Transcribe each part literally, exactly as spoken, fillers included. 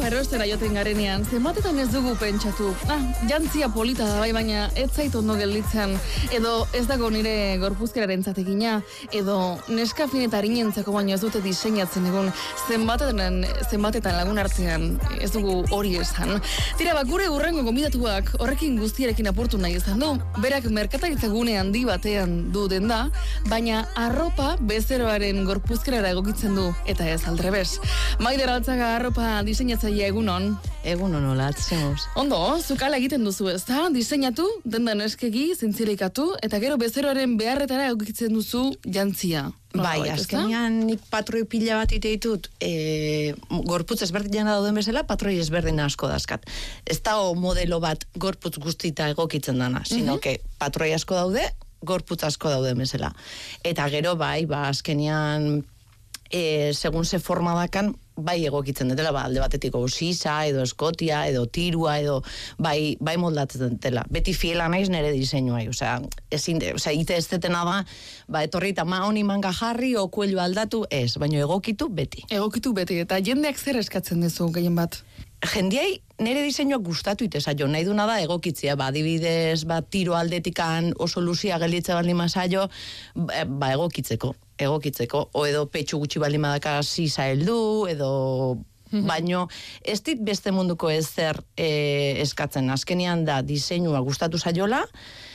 erostera joten garenean, zenbatetan ez dugu pentsatu. Ah, jantzia polita da bai, baina ez zait ondo gelditzen, edo ez dago nire gorpuzkeraren zatekina, edo neska finetarinentzako baino ez dute diseinatzen egun zenbatetan, zenbatetan lagun artean ez dugu hori esan. Tira, bak, gure urrengo gomidatuak horrekin guztiarekin apurtu nahi izan du. Berak merkataritza gune handi batean du denda, baina arropa bezeroaren gorpuzkerara egokitzen du, eta ez aldrebes. Maider Altzaga arropa diseinatzailea egunon. Egunon hola, atzemos. Ondo, zukala egiten duzu, ez da? Diseinatu, dendan eskegi, zintzirikatu, eta gero bezeroaren beharretara egokitzen duzu jantzia. Bai, azkenean nik patroi pila bat iteitut, e, gorputz ezberdinak dauden bezala, patroi ezberdin asko dazkat. Ez da modelo bat gorputz guztita egokitzen dana, sino que patroi asko daude, gorputz asko daude bezala. Eta gero bai, ba, azkenean, e, segun ze forma dakan, bai egokitzen dutela, ba, alde batetiko sisa, edo eskotia, edo tirua, edo bai, bai moldatzen dutela. Beti fiela naiz nire diseinuai, osea, ezin, osea, ite ez detena da, ba, etorri eta ma honi manga jarri, o kuello aldatu, ez, baina egokitu beti. Egokitu beti, eta jendeak zer eskatzen dizu gehien bat? Jendiai nire diseinuak gustatu ite zaio, nahi duna da egokitzea, ba, adibidez, ba, tiro aldetikan oso luzia gelitze baldin mazaio, ba, egokitzeko, egokitzeko, o edo petxu gutxi baldin madaka sisa heldu, edo, baino, ez dit beste munduko ezer e, eskatzen, azkenean da diseinua gustatu zaiola,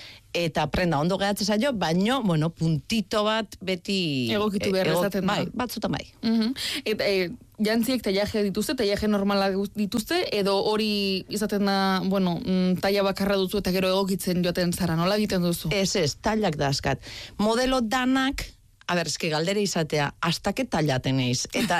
eta prenda ondo gehatzen zaio, baino, bueno, puntito bat beti... Egokitu behar ezaten da. Bai, batzutan bai. Uh-huh. Eta e, jantziek tailaje dituzte, tailaje normala dituzte, edo hori izaten da, bueno, taila bakarra duzu eta gero egokitzen joaten zara, nola egiten duzu? Ez ez, tailak dazkat. Modelo danak, a ber, eske galdera izatea, astake tailaten eiz. Eta,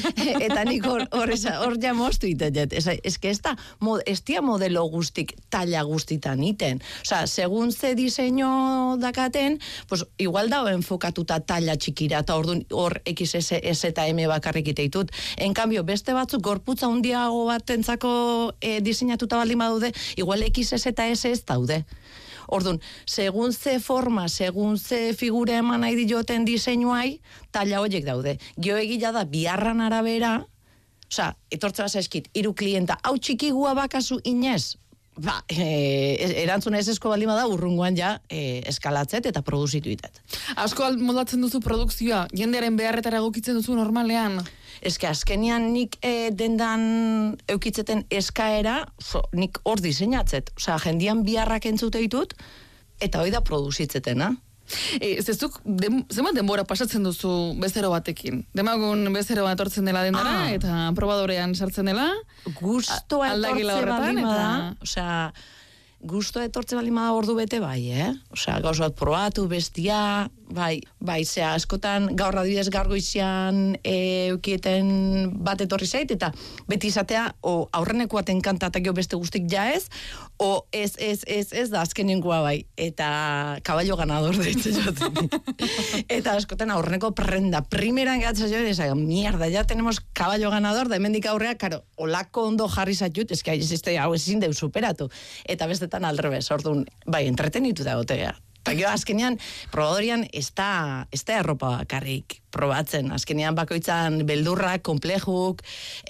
eta nik hor, hor, hor ja moztu iten jet. Eske ez da, ez dia modelo guztik taila guztitan iten. Osa, segun ze diseño dakaten, pues igual da enfokatuta taila txikira, eta hor, hor X S, S eta M bakarrik iteitut. En cambio, beste batzuk gorputza hundiago batentzako e, diseinatuta baldin badude, igual X S eta S ez daude. Orduan, segun ze forma, segun ze figura eman nahi dioten diseinuai, taila horiek daude. Gio egila da, biharran arabera, oza, etortze bat zaizkit, hiru klienta, hau txikigua bakazu inez, ba, e, erantzun ez esko baldin bada, urrungoan ja e, eskalatzet eta produzitu itet. Asko moldatzen duzu produkzioa, jendearen beharretara egokitzen duzu normalean? Eske azkenean nik e, dendan eukitzeten eskaera, so, nik hor diseinatzet. Osea, jendian biharrak entzute ditut, eta hori da produzitzetena. E, zezuk, dem, zenbat denbora pasatzen duzu bezero batekin? Demagun bezero bat etortzen dela dendara, ah. eta probadorean sartzen dela? Gustoa etortze baldin bada, osea, gustoa etortze baldin bada ordu bete bai, eh? Osea, gauz bat probatu, bestia, bai, bai, zea, askotan gaur adibidez gargoizian e, eukieten bat etorri zait, eta beti izatea, o aurreneko baten kanta eta gero beste guztik ja ez, o ez, ez, ez, ez da azkenengoa bai, eta kaballo ganador deitzen joten. Eta askotan aurreneko prenda, primeran gehatzen jo, esa, mierda, ya tenemos kaballo ganador, da hemendik aurrea, karo, olako ondo jarri zaitut, eski hau ez hau ezin deu superatu, eta bestetan aldrebez, orduan, bai, entretenitu da gotea. Eta gero, azkenean, probadorian ez da, ez da erropa bakarrik probatzen. Azkenean bakoitzan beldurrak, komplejuk,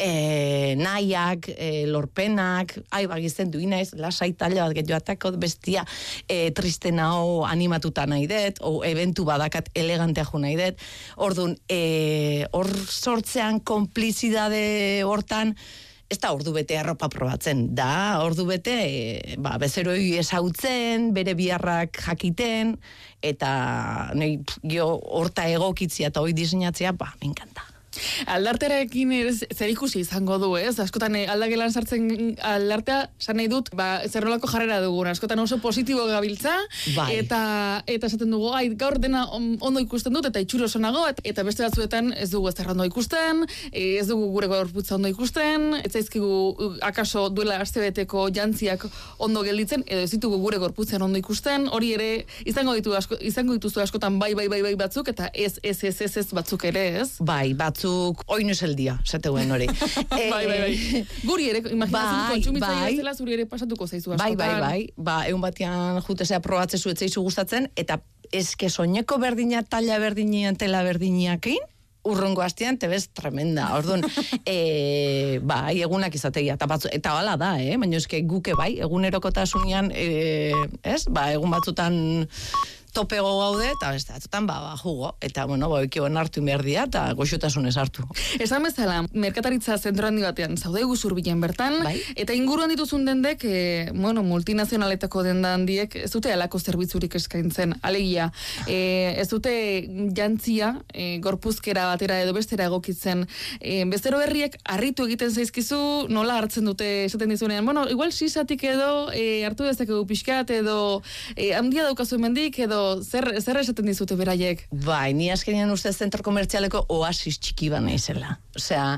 e, nahiak, e, lorpenak, ai, bagizten duinaiz, lasai taila bat getioatako bestia e, triste nao animatuta nahi det, o eventu badakat elegantea jo nahi det. Orduan, e, hor sortzean konplizidade hortan, ez da ordu bete arropa probatzen, da ordu bete e, ba, bezeroi esautzen, bere biharrak jakiten, eta nahi, gio, horta egokitzia eta hoi diseinatzea, ba, me encanta. Aldarterekin zer ikusi izango du, ez? Askotan aldagelan sartzen aldartea, san nahi dut, ba, zer nolako jarrera dugun, askotan oso positibo gabiltza, bai. eta eta esaten dugu, ai, gaur dena ondo ikusten dut, eta itxuro oso nago, eta beste batzuetan ez dugu ezer ondo ikusten, ez dugu gure gorputza ondo ikusten, ez zaizkigu akaso duela astebeteko jantziak ondo gelditzen, edo ez ditugu gure gorputzen ondo ikusten, hori ere izango ditu asko, izango dituzu askotan bai bai bai bai batzuk, eta ez ez ez ez ez batzuk ere, ez? Bai, batzuk hoy no es el día, zateuen hori. bai, bai, bai. Guri ere, imaginatzen kontsumitzaile bezala zuri ere pasatuko zaizu askotan. Bai, bai, bai. Ba, egun batean jutezea probatze zuetzeizu gustatzen, eta eske soineko berdina, talla berdinian, tela berdiniakin, urrungo hastian, tebez tremenda. Orduan, e, bai, egunak izategia, eta, batzu, eta hala da, eh? Baina eske guke bai, egunerokotasunean, e, ez? Ba, egun batzutan topego gaude, eta beste batzutan, ba, ba, jugo. Eta, bueno, ba, ekibon hartu inberdia, eta goxotasunez hartu. Esan bezala, merkataritza zentro handi batean, zaude guzur bilen bertan, bai? Eta inguruan dituzun dendek, e, bueno, multinazionaletako denda handiek, ez dute alako zerbitzurik eskaintzen, alegia, e, ez dute jantzia, e, gorpuzkera batera edo bestera egokitzen, e, bezero berriek harritu egiten zaizkizu, nola hartzen dute esaten dizunean, bueno, igual sisatik edo, e, hartu dezakegu pixkat, edo e, handia daukazu hemendik edo zer, zer esaten dizute beraiek? Bai, ni azkenean uste zentro komertzialeko oasis txiki bana izela. Osea,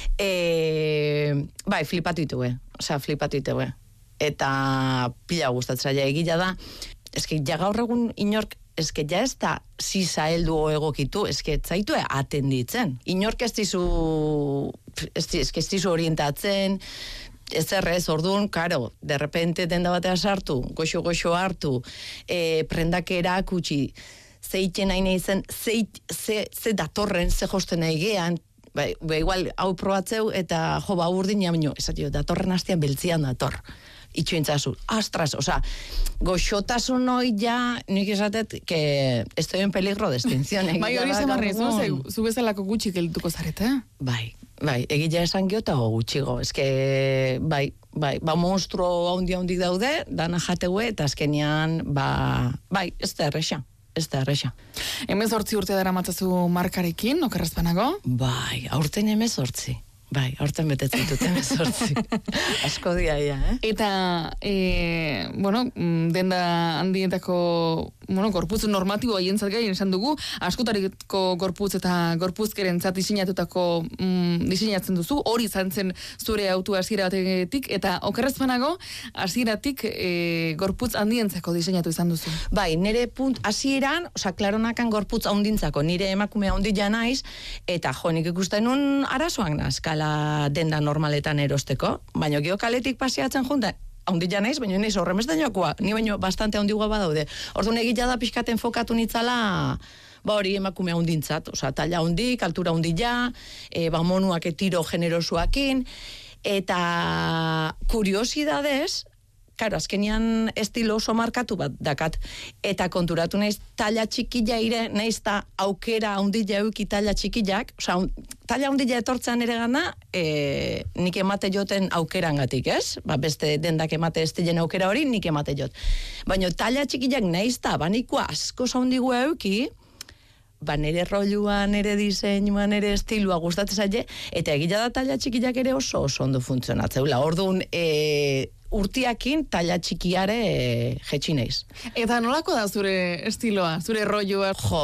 e, bai, flipatu itue. Osea, flipatu itue. Eta pila gustatzaia egila da. Eske, ja gaur egun inork, eske, ja ez da sisa heldu o egokitu, eske, zaitu atenditzen. Inork ez dizu, eske ez dizu orientatzen, ez errez, orduan, karo, de repente denda batea sartu, goxo-goxo hartu, e, prendakera kutsi, zeiten nahi nahi zen, ze, ze datorren, ze josten nahi gean, ba, ba, igual, hau probatzeu, eta jo, ba, urdin jamino, esatio, datorren hastian beltzian dator. Itxuintzazu, astras, oza, goxotasun hoi ja, nik esatet, que estoy en peligro de extinción. Bai, hori zamarri, zu bezalako gutxik elduko zarete? Bai, bai, egila esan geota o gutxigo, eske, bai, bai, ba, monstruo haundi haundi daude, dana jategue, eta azkenean, ba, bai, ez da erresa. Ez da erresa. Hemezortzi urte dara matzazu markarekin, okerrezpanago? Bai, aurten hemezortzi. Bai, horten betetzen dut emezortzi. Asko dia, ja, eh? Eta, e, bueno, denda handietako, bueno, gorputz normatibo haientzat gai, esan dugu, askotariko gorputz eta gorpuzkeren zat diseinatutako mm, diseinatzen duzu, hori izan zen zure autua hasiera batetik, eta okerrezpanago, hasieratik e, gorputz handientzako diseinatu izan duzu. Bai, nire punt, hasieran, oza, klaronakan gorputz haundintzako, nire emakume haundila naiz, eta jo, nik ikusten nun arazoak nazkala denda normaletan erosteko, baina gio kaletik pasiatzen junta, haundila naiz, baina naiz horremez dainoakoa, ni baino bastante haundigua badaude. Orduan egila da pixkaten fokatu nitzala, ba hori emakume haundintzat, oza, talla haundik, altura haundila, e, ba monuak etiro generosuakin, eta kuriosidadez, karo, azkenian estilo oso markatu bat dakat, eta konturatu naiz talla txikila ire, naiz ta aukera haundila euki talla txikilak, oza, talla haundila etortzean ere gana, e, nik emate joten aukerangatik, ez? Ba, beste dendak emate estilen aukera hori, nik emate jot. Baina talla txikilak naiz ta, banikoa asko zaundigua euki, ba, nere rolua, nere diseinua, nere estilua gustatzen zaie, eta egila da talla txikilak ere oso oso ondo funtzionatzeula. Orduan, e, urtiakin talla txikiare e, jetxi naiz. Eta nolako da zure estiloa, zure rolloa? Jo,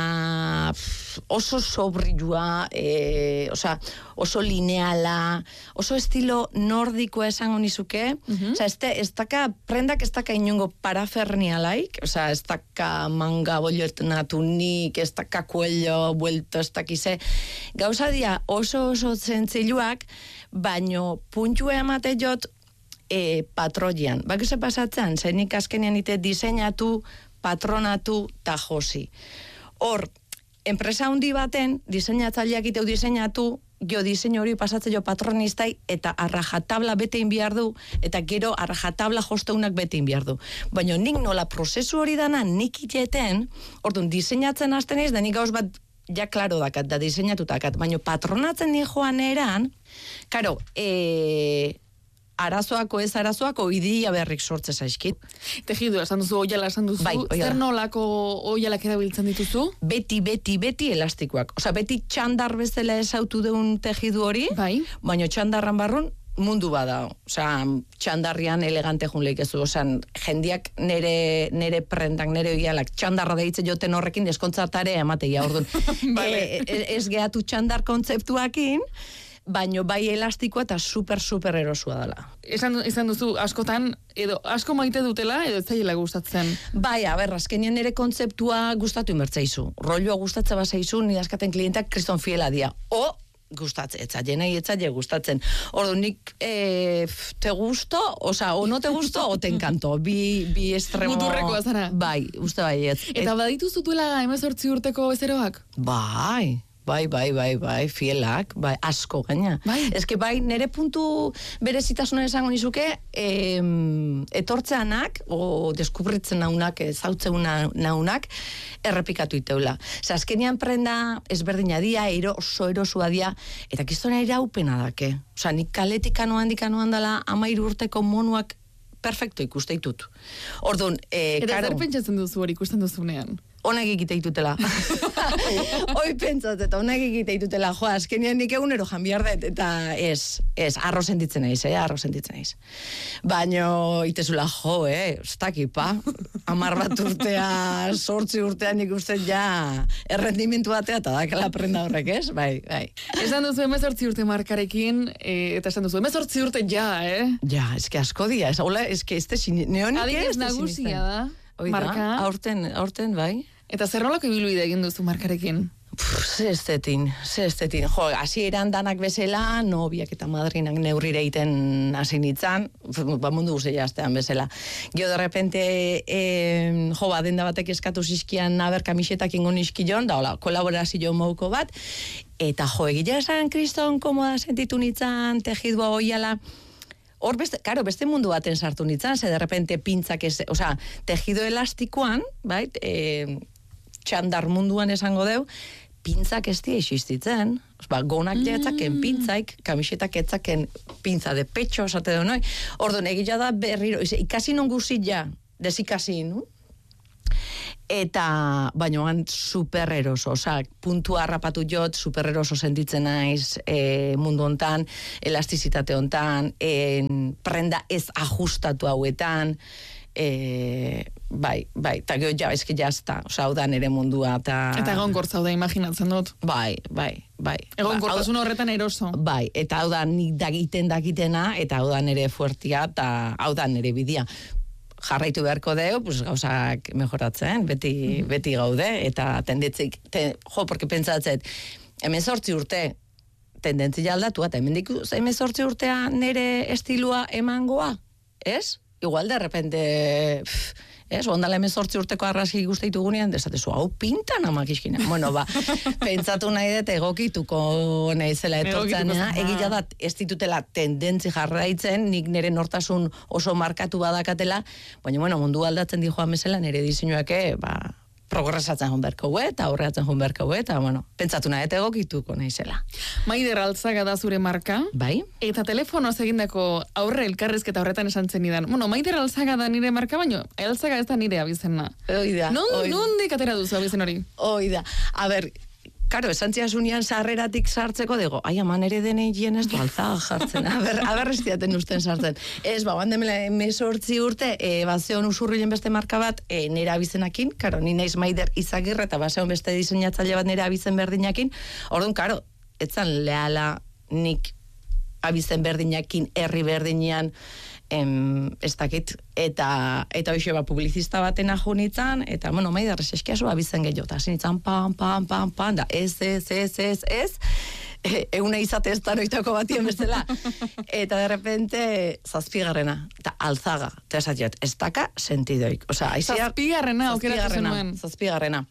ba, oso sobrilua, e, oza, oso lineala, oso estilo nordikoa esango nizuke, uh-huh. Oza, ez, te, ez daka, prendak ez daka inongo parafernialaik, oza, ez daka manga bolletnatunik, ez daka kuello, buelto, ez dakize, gauza dia oso oso zentziluak, baino puntxua emate jot, E, patroian. Bakuse pasatzen, zenik azkenean ite diseinatu, patronatu ta josi. Hor, enpresa handi baten, diseinatzaileak iteu diseinatu, jo diseinu hori pasatzen jo patronistai, eta arrajatabla bete inbiar du, eta gero arrajatabla josteunak bete inbiar du. Baina nik nola prozesu hori dana nik iteten, orduan diseinatzen hasten ez, da nik gauz bat ja klaro dakat, da diseinatutakat, baina patronatzen ni joan eran, karo, e... arazoako ez arazoako idia berrik sortze zaizkit. Tejidu, esan duzu, oiala esan duzu, bai, zer nolako oialak erabiltzen dituzu? Beti, beti, beti elastikoak. Osa, beti txandar bezala esautu deun tejidu hori, bai. Baina txandarran barrun mundu bada. Osa, txandarrian elegante junleik ez du. Osa, jendiak nere, nere prendak, nere oialak, txandarra deitze joten horrekin deskontzartare emateia, orduan. Vale. e, ez gehatu txandar kontzeptuakin, baino bai elastikoa eta super, super erosua dela. Esan, izan duzu, askotan, edo asko maite dutela, edo ez zaiela gustatzen? Bai, aber, azkenien ere kontzeptua gustatu inbertzaizu. Rolloa gustatza bazaizu, nire askaten klientak kriston fiela dia. O, gustatzen, etza, jenei etza, je gustatzen. Ordu, nik, e, te gusto, oza, o no te gusto, o te encanto. Bi, bi estremo... Muturrekoa zara. Bai, uste bai, ez. Eta baditu zutuela hemezortzi urteko bezeroak? Bai, bai, bai, bai, bai, fielak, bai, asko gaina. Bai. Ez que bai, nire puntu berezitasuna esango nizuke, em, etortzeanak, o deskubritzen naunak, zautzen naunak, errepikatu iteula. Zer, azkenian prenda ezberdina dia, eroso, erosua dia, eta kiztona iraupena dake. Osa, nik kaletikano handikano handala, amairu urteko monuak perfecto ikuste ditut. Orduan, e, eta karo... zer pentsatzen duzu hori ikusten duzunean? Honak egite ditutela. Hoi pentsat, eta honak egite ditutela. Jo, azkenean nik egunero janbiar dut, eta ez, ez, arro sentitzen naiz, eh, arro sentitzen naiz. Baina, itezula, jo, eh, ustaki, pa, amar bat urtea, sortzi urtean nik uste ja, errendimentu batea, eta dakela prenda horrek, ez? Bai, bai. Esan duzu emezortzi urte markarekin, e, eta esan duzu emezortzi urte ja, eh? Ja, eske asko dia, ez, hola, eske ez te neonik ez. Adikez nagusia da, marka. Aurten, aurten, bai. Eta zer nolako ibilbide egin duzu markarekin? Ze estetin, ze estetin. Jo, hasi eran danak bezala, nobiak eta madrinak neurrire egiten hasi nintzen, ba mundu guztia astean bezala. Gio de repente, eh, jo, ba, denda batek eskatu zizkian aber kamisetak ingo nizkion, da hola, kolaborazio mouko bat, eta jo, egila esan kriston komoda sentitu nintzen, tejidua hoiala, hor beste, karo, beste mundu baten sartu nintzen, ze de repente pintzak ez, osea, tejido elastikoan, bai, eh, txandar munduan esango deu, pintzak ez die existitzen, ba, gonak jetzaken pintzaik, kamisetak etzaken pintza de pecho, esate du, noi? Orduan, egila da berriro, ikasi non guzit ja, desikasi, no? Eta, bainoan, supereroso, oza, puntu harrapatu jot, supereroso sentitzen naiz e, mundu hontan, elastizitate hontan, en, prenda ez ajustatu hauetan, e, bai, bai, eta gero ja, eski jazta, oza, hau da nere mundua, eta... Eta egon gortza da, imaginatzen dut. Bai, bai, bai. Egon ba, gortasun horretan eroso. Bai, eta hau da nik dagiten dakitena, eta hau da nere fuertia, eta hau da nere bidia. Jarraitu beharko deu, pues, gauzak mejoratzen, beti, mm. beti gaude, eta tenditzik, ten, jo, porque pentsatzet, hemen sortzi urte, tendentzia aldatu, eta hemen diku, hemen sortzi urtea nere estilua emangoa, ez? Igual de repente, pff, ez, ondala hemen sortzi urteko arraski guzteitu gunean, desatezu, hau pintan amak iskina. Bueno, ba, pentsatu nahi dut egokituko nahizela etortzanea, egila da, ez ditutela tendentzi jarraitzen, nik nire nortasun oso markatu badakatela, baina, bueno, mundu aldatzen di joan bezala, nire diseñoake, ba, progresatzen joan berko eta aurreatzen joan berko eta, bueno, pentsatu nahi dut egokituko nahizela. Maider Altzaga da zure marka. Bai. Eta telefonoz egindako aurre elkarrizketa horretan esan zenidan. Bueno, Maider Altzaga da nire marka, baino, Altzaga ez da nire abizena. Oida. Non, nondik atera duzu abizen hori? Oida. A ber, karo, esantziasunian sarreratik sartzeko dugu, ai, aman ere denei hien ez du Altzaga jartzen. A ber, a ber estiaten usten sartzen. Ez, ba, bandemela emezortzi urte, e, bazeon usurrilen beste marka bat, e, nire abizenakin, karo, ni naiz Maider Izagirre, eta bazeon beste diseinatzaile bat nire abizen berdinakin, orduan, karo, etzan lehala nik abizen berdinakin, herri berdinean, em, ez dakit, eta eta hoxe ba, publizista baten ajo nintzen, eta, bueno, Maider, eskiazu abizen gehiago, eta zinitzen, pam, pam, pam, pam, da, ez, ez, ez, ez, ez, euna izate ez taroitako batien bestela. Eta de repente, zazpigarrena, eta Altzaga, eta esatiot, ez daka sentidoik. O sea, aizia, zazpigarrena, okeratu zenuen. Zazpigarrena.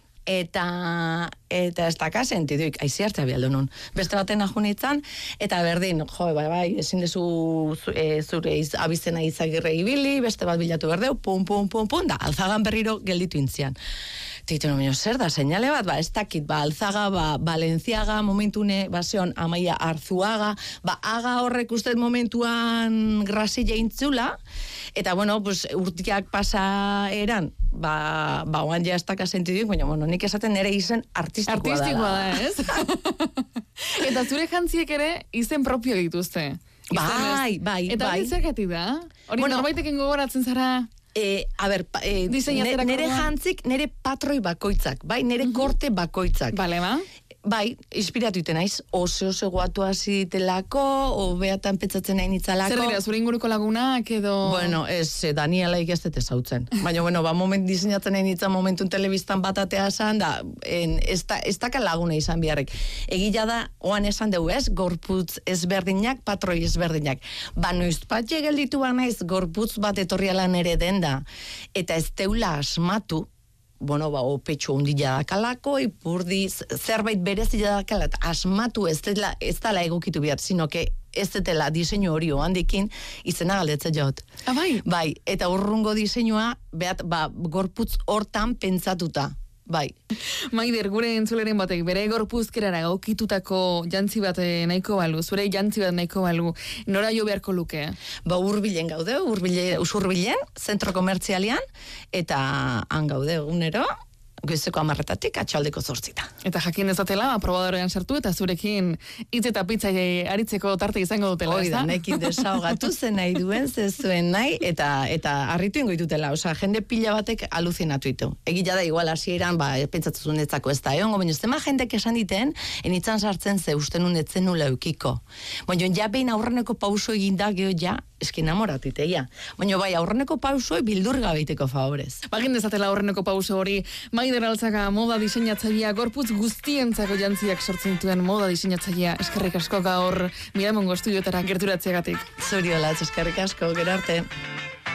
Eta, eta ez daka sentiduik, aizi hartzea bialdo nun. Beste baten ajunitzen, eta berdin, jo, bai, bai, ezin dezu e, zure iz, abizena Izagirre ibili, beste bat bilatu berdeu, pum, pum, pum, pum, da, Altzagan berriro gelditu intzian. Teitu nomino, zer da, seinale bat, ba, ez dakit, ba, Altzaga, ba, Balenciaga, momentune, baseon, Amaia Arzuaga, ba, aga horrek uste momentuan grasile intzula, eta, bueno, pues, urtiak pasa eran, ba, ba, oan ja ez daka sentiduik, baina, bueno, nik esaten nire izen artistikoa da. Artistikoa da, ez? Eta zure jantziek ere izen propio dituzte. Bai, bai, eta bai. hori zergatik da? Hori bueno, norbaitekin gogoratzen zara... E, a ber, e, nire jantzik, nire patroi bakoitzak, bai, nire uh-huh. korte bakoitzak. Bale, ba? Bai, inspiratu iten naiz, oso oso guatu azitelako, o beatan petzatzen nahi nitzalako. Zer dira, zure inguruko lagunak edo... Bueno, ez, Daniela ikestet ezautzen. Baina, bueno, ba, moment diseinatzen nahi nitzan momentun telebistan batatea zan, da, en, ez, da, ez daka laguna izan biharrek. Egila da, oan esan dugu ez, gorputz ezberdinak, patroi ezberdinak. Ba, noiz patxe gelditu banaiz, gorputz bat etorrialan ere denda, eta ez teula asmatu, bueno, ba, opetxo hundi jadakalako, ipurdi, zerbait berezi jadakala, asmatu ez dela, ez dela egokitu behar, sino que ez detela diseinu hori handikin izena galdetze jot. Ah, bai? Bai, eta urrungo diseinua, behat, ba, gorputz hortan pentsatuta. Bai. Maider, gure entzuleren batek, bere gorpuzkerara gaukitutako jantzi bat nahiko balu, zure jantzi bat nahiko balu, nora jo beharko luke? Ba, urbilen gaude, urbile, usurbilen, zentro komertzialian, eta han gaude egunero, goizeko amarretatik atxaldeko zortzita. Eta jakin dezatela, aprobadorean sartu, eta zurekin hitz eta pizza aritzeko tarte izango dutela, ez da? Hoi da, nekin desaugatu zen nahi duen, zezuen nahi, eta eta harritu ingo ditutela, osea, jende pila batek aluzinatu ditu. Egila da, igual, hasieran, ba, pentsatzu netzako ez da, egon, baina zema jendek esan diten, enitzan sartzen ze uste nun etzen nula eukiko. Baina, ja behin aurreneko pauso eginda, geho, ja, eskin namoratutea. Baina, bai, aurreneko pausoi bildur gabeiteko favorez. Bagin dezatela aurreneko pauso hori, Maider Altzaga moda diseinatzailea, gorputz guztientzako jantziak sortzen dituen moda diseinatzailea. Eskerrik asko gaur Miramongo estudioetara gerturatzeagatik. Zuriola, eskerrik asko, gero arte.